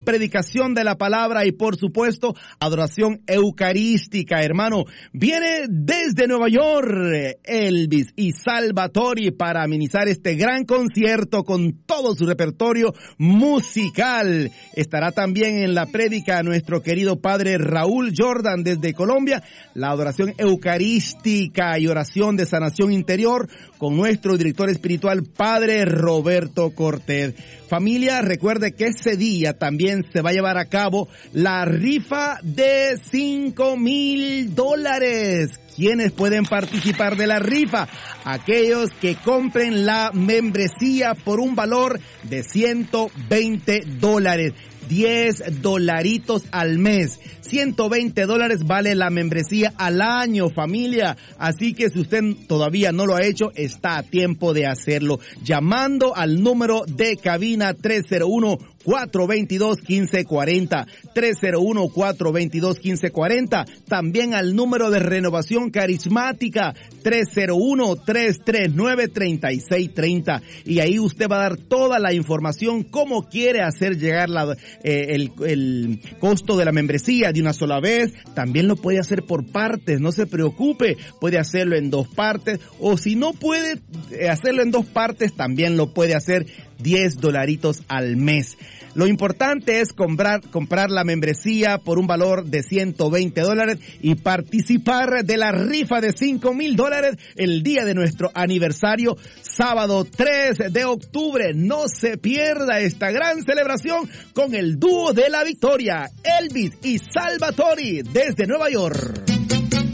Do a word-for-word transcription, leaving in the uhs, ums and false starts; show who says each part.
Speaker 1: predicación de la palabra y por supuesto adoración eucarística, hermano. Viene desde Nueva York Elvis y Salvatori para amenizar este gran concierto con todo su repertorio musical. Estará también en la prédica nuestro querido padre Raúl Jordan desde Colombia, la adoración eucarística y oración de sanación interior con nuestro director espiritual padre Roberto Cortés. Familia, recuerde que ese día también se va a llevar a cabo la rifa de cinco mil dólares. ¿Quiénes pueden participar de la rifa? Aquellos que compren la membresía por un valor de ciento veinte dólares. diez dolaritos al mes. ciento veinte dólares vale la membresía al año, familia. Así que si usted todavía no lo ha hecho, está a tiempo de hacerlo. Llamando al número de cabina tres cero uno, cuatro dos dos, uno cinco cuatro cero. tres cero uno, cuatro dos dos, uno cinco cuatro cero. También al número de renovación carismática tres cero uno, tres tres nueve, tres seis tres cero. Y ahí usted va a dar toda la información, cómo quiere hacer llegar la Eh, el, el costo de la membresía de una sola vez. También lo puede hacer por partes, no se preocupe, puede hacerlo en dos partes, o si no puede hacerlo en dos partes, también lo puede hacer diez dolaritos al mes. Lo importante es comprar, comprar la membresía por un valor de ciento veinte dólares y participar de la rifa de cinco mil dólares el día de nuestro aniversario, sábado tres de octubre. No se pierda esta gran celebración con el dúo de la victoria, Elvis y Salvatori, desde Nueva York.